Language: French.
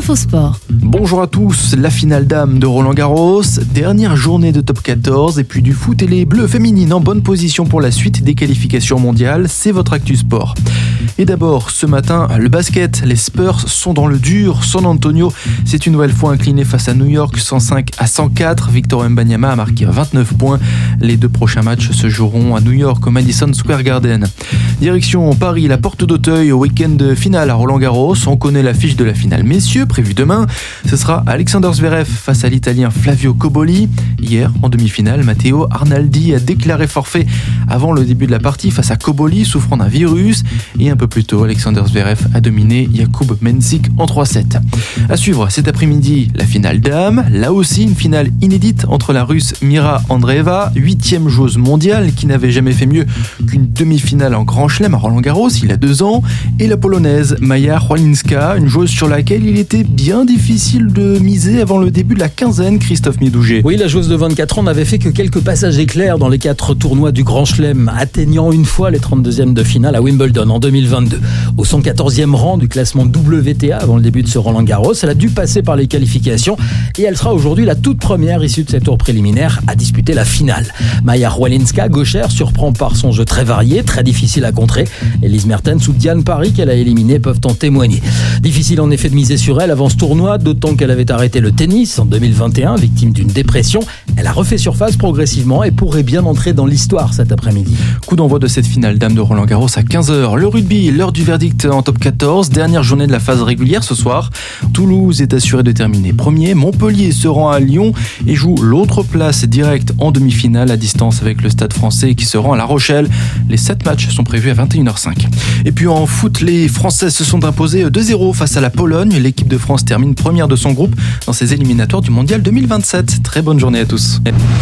Infosport. Bonjour à tous, la finale dames de Roland-Garros, dernière journée de top 14 et puis du foot et les Bleus féminines en bonne position pour la suite des qualifications mondiales, c'est votre Actu Sport. Et d'abord, ce matin, le basket, les Spurs sont dans le dur. San Antonio s'est une nouvelle fois incliné face à New York 105-104. Victor Wembanyama a marqué 29 points. Les deux prochains matchs se joueront à New York au Madison Square Garden. Direction Paris, la porte d'Auteuil au week-end finale à Roland-Garros. On connaît l'affiche de la finale messieurs, prévue demain. Ce sera Alexander Zverev face à l'Italien Flavio Cobolli. Hier, en demi-finale, Matteo Arnaldi a déclaré forfait avant le début de la partie face à Cobolli, souffrant d'un virus. Et un peu plus tôt, Alexander Zverev a dominé Jakub Mensik en 3-7. À suivre cet après-midi, la finale dames. Là aussi, une finale inédite entre la Russe Mira Andreeva, 8e joueuse mondiale qui n'avait jamais fait mieux qu'une demi-finale en Grand Chelem à Roland-Garros il y a 2 ans, et la Polonaise Maja Chwalinska, une joueuse sur laquelle il était bien difficile de miser avant le début de la quinzaine, Christophe Midouget. Oui, la joueuse de 24 ans n'avait fait que quelques passages éclairs dans les 4 tournois du Grand Chelem, atteignant une fois les 32e de finale à Wimbledon en 2022. Au 114e rang du classement WTA avant le début de ce Roland-Garros, elle a dû passer par les qualifications et elle sera aujourd'hui la toute première issue de ces tours préliminaires à disputer la finale. Maja Chwalinska, gauchère, surprend par son jeu très varié, très difficile à contrer. Elise Mertens ou Diane Parry, qu'elle a éliminé, peuvent en témoigner. Difficile en effet de miser sur elle avant ce tournoi, d'autant qu'elle avait arrêté le tennis en 2021, victime d'une dépression. Elle a refait surface progressivement et pourrait bien entrer dans l'histoire cet après-midi. Coup d'envoi de cette finale dame de Roland-Garros à 15h. Le rugby, l'heure du verdict en top 14, dernière journée de la phase régulière ce soir. Toulouse est assuré de terminer premier. Montpellier se rend à Lyon et joue l'autre place directe en demi-finale à distance avec le Stade Français qui se rend à La Rochelle. Les 7 matchs sont prévus à 21h05. Et puis en foot, les Français se sont imposés 2-0 face à la Pologne. L'équipe de France termine première de son groupe dans ses éliminatoires du Mondial 2027. Très bonne journée à tous.